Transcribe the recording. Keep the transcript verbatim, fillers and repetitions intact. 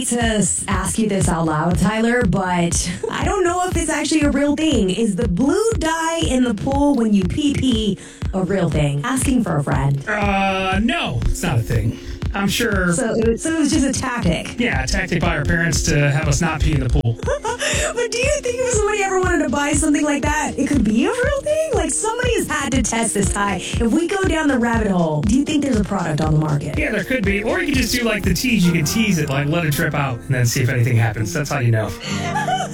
hate to s- ask you this out loud, Tyler, but I don't know if it's actually a real thing. Is the blue dye in the pool when you pee pee a real thing? Asking for a friend. Uh, no, it's not a thing. I'm sure. So, it was- so it was just a tactic. Yeah, a tactic by our parents to have us not pee in the pool. But do you think if somebody ever wanted to buy something like that, it could be a real thing? Like, somebody has had to test this high. If we go down the rabbit hole, do you think there's a product on the market? Yeah, there could be. Or you can just do like the tease. You can tease it, like let it drip out, and then see if anything happens. That's how you know.